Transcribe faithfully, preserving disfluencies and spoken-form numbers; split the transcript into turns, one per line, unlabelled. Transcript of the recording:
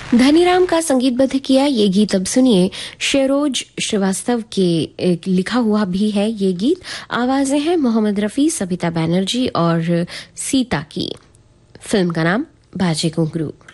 धनीराम का संगीतबद्ध किया ये गीत। अब सुनिए, शेरोज श्रीवास्तव के लिखा हुआ भी है ये गीत। आवाजें हैं मोहम्मद रफी, सबिता बैनर्जी और सीता की। फिल्म का नाम बाजे घुंघरू।